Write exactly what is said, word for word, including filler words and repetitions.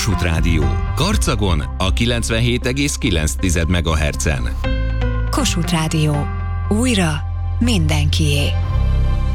Kossuth Rádió. Karcagon a kilencvenhét egész kilenc megahertzen. Kossuth Rádió. Újra mindenkié.